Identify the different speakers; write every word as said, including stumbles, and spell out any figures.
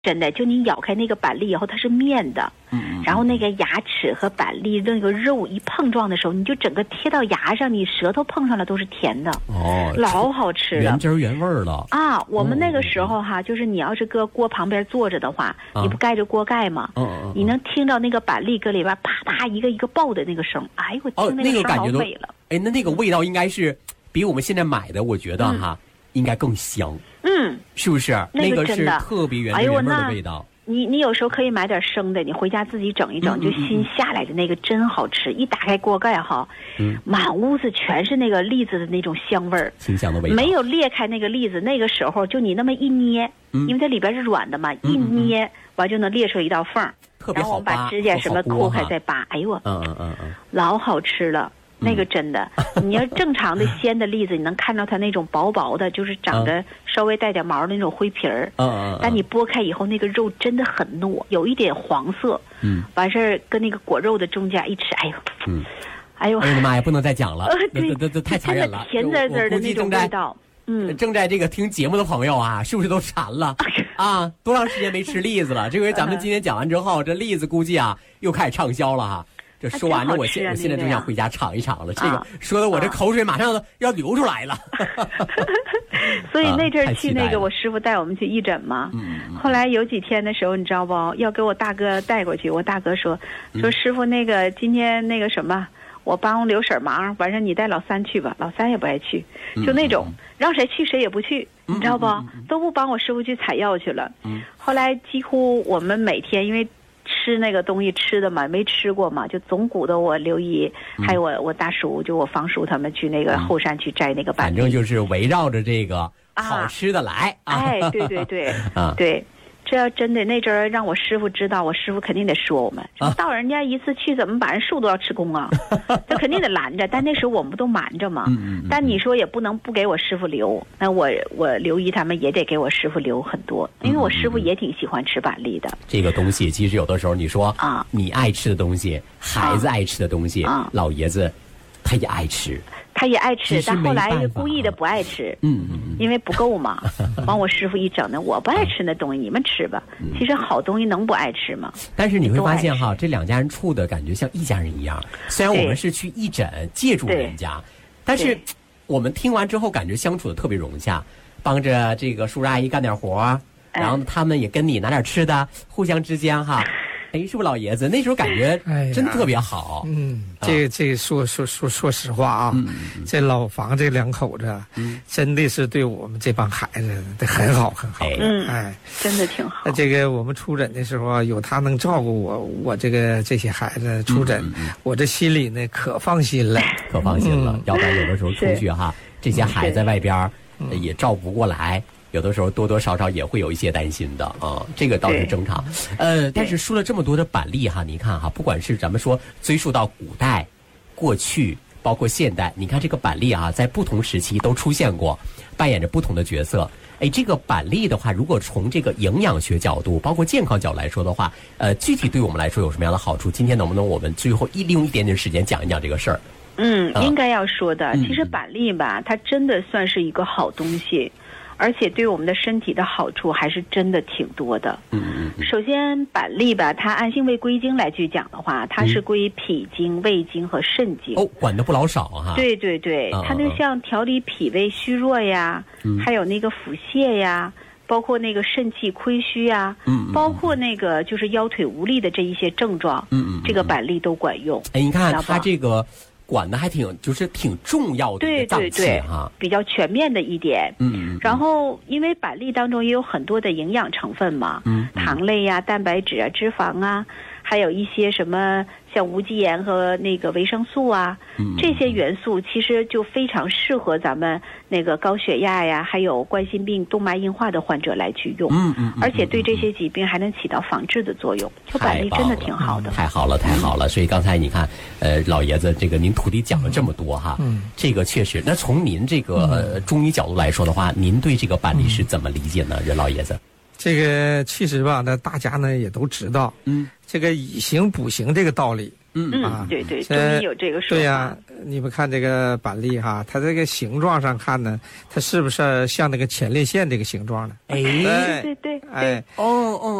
Speaker 1: 真的，就你咬开那个板栗以后，它是面的，嗯，然后那个牙齿和板栗那个肉一碰撞的时候，你就整个贴到牙上，你舌头碰上了都是甜的，哦，老好吃了，
Speaker 2: 原汁原味了
Speaker 1: 啊！我们那个时候哈，就是你要是搁锅旁边坐着的话，你不盖着锅盖吗？嗯，你能听到那个板栗搁里边啪啪一个一个爆的那个声，哎呦，我听那个声老美了。
Speaker 2: 哎，那那个味道应该是比我们现在买的，我觉得哈。应该更香，
Speaker 1: 嗯，
Speaker 2: 是不是？
Speaker 1: 那
Speaker 2: 个是特别原汁原味的味道。
Speaker 1: 你你有时候可以买点生的，你回家自己整一整，就新下来的那个真好吃。一打开锅盖哈，嗯，满屋子全是那个栗子的那种香味儿，
Speaker 2: 清香的味道。
Speaker 1: 没有裂开那个栗子，那个时候就你那么一捏，因为它里边是软的嘛，一捏完就能裂出一道缝，
Speaker 2: 特别好扒。
Speaker 1: 然后我们把指甲什么抠开再扒，哎呦，
Speaker 2: 嗯嗯嗯嗯，
Speaker 1: 老好吃了。那个真的，你要正常的鲜的栗子，你能看到它那种薄薄的，就是长着稍微带点毛的那种灰皮儿。嗯，但你剥开以后，那个肉真的很糯，有一点黄色。嗯，完事儿跟那个果肉的中间一吃，哎呦，嗯，哎呦，
Speaker 2: 哎呀妈呀，不能再讲了，
Speaker 1: 对，
Speaker 2: 这这太残忍了，
Speaker 1: 甜滋滋的那种味道。嗯，
Speaker 2: 正在这个听节目的朋友啊，是不是都馋了啊？多长时间没吃栗子了？这回咱们今天讲完之后，这栗子估计啊又开始畅销了哈。这说完了，我现我现在就想回家尝一尝了。这个说的我这口水马上要流出来了。
Speaker 1: 所以那阵儿去那个我师傅带我们去义诊嘛，后来有几天的时候，你知道不？要给我大哥带过去。我大哥说说师傅那个今天那个什么，我帮刘婶忙，完事你带老三去吧。老三也不爱去，就那种让谁去谁也不去，你知道不？都不帮我师傅去采药去了。后来几乎我们每天因为。吃那个东西吃的嘛，没吃过嘛，就总鼓捣我刘姨，还有我我大叔，就我房叔他们去那个后山去摘那个板栗，
Speaker 2: 反正就是围绕着这个好吃的来。
Speaker 1: 啊、哎，对对对，啊，对。这要真的那阵儿让我师傅知道，我师傅肯定得说我们，啊、到人家一次去怎么把人树都要吃空啊？这肯定得拦着。但那时候我们不都瞒着嘛？嗯嗯嗯但你说也不能不给我师傅留，那我我刘姨他们也得给我师傅留很多，因为我师傅也挺喜欢吃板栗的。
Speaker 2: 这个东西其实有的时候你说啊，你爱吃的东西，孩子爱吃的东西，啊、老爷子他也爱吃。
Speaker 1: 他也爱吃，但后来故意的不爱吃，嗯嗯，因为不够嘛。帮我师傅一整的，我不爱吃那东西，你们吃吧。其实好东西能不爱吃吗？
Speaker 2: 但是你会发现哈，这两家人处的感觉像一家人一样。虽然我们是去义诊借助人家，但是我们听完之后感觉相处的特别融洽，帮着这个叔叔阿姨干点活，然后他们也跟你拿点吃的，互相之间哈。哎，是不是老爷子？那时候感觉真的特别好。
Speaker 3: 哎、嗯，这这说说说说实话啊，嗯、这老房这两口子，嗯、真的是对我们这帮孩子得很好很好。
Speaker 1: 嗯，哎，真的挺好。
Speaker 3: 这个我们出诊的时候啊，有他能照顾我，我这个这些孩子出诊，嗯嗯、我这心里呢可放心了，
Speaker 2: 可放心了。嗯、要不然有的时候出去哈，这些孩子在外边也照不过来。有的时候多多少少也会有一些担心的啊，这个倒是正常。呃，但是说了这么多的板栗哈，你看哈，不管是咱们说追溯到古代、过去，包括现代，你看这个板栗啊，在不同时期都出现过，扮演着不同的角色。哎，这个板栗的话，如果从这个营养学角度，包括健康角度来说的话，呃，具体对我们来说有什么样的好处？今天能不能我们最后一利用一点点时间讲一讲这个事儿？
Speaker 1: 嗯，应该要说的。其实板栗吧，它真的算是一个好东西。而且对我们的身体的好处还是真的挺多的。嗯嗯。首先，板栗吧，它按性味归经来去讲的话，它是归脾经、胃经和肾经。
Speaker 2: 哦，管的不老少哈。
Speaker 1: 对对对，它就像调理脾胃虚弱呀，嗯、还有那个腹泻呀，包括那个肾气亏虚呀，嗯嗯、包括那个就是腰腿无力的这一些症状，嗯嗯，这个板栗都管用。
Speaker 2: 哎，你看它这个。管的还挺，就是挺重要的一个脏器哈，
Speaker 1: 比较全面的一点。嗯，然后因为板栗当中也有很多的营养成分嘛，嗯，糖类呀、蛋白质啊、脂肪啊，还有一些什么像无机盐和那个维生素啊，嗯、这些元素其实就非常适合咱们那个高血压呀，还有冠心病、动脉硬化的患者来去用。嗯嗯，而且对这些疾病还能起到防治的作用。就板栗真的挺好的。
Speaker 2: 太好了，太好了！所以刚才你看，呃，老爷子这个您徒弟讲了这么多哈，嗯，这个确实。那从您这个、呃、中医角度来说的话，您对这个板栗是怎么理解呢，任老爷子？
Speaker 3: 这个其实吧，那大家呢也都知道，嗯，这个以形补形这个道理，
Speaker 1: 嗯啊，对对，中医有这个说法。
Speaker 3: 对呀、啊，你们看这个板栗哈，它这个形状上看呢，它是不是像那个前列腺这个形状呢？
Speaker 2: 哎，
Speaker 1: 对对对，
Speaker 3: 哎，
Speaker 2: 哦哦。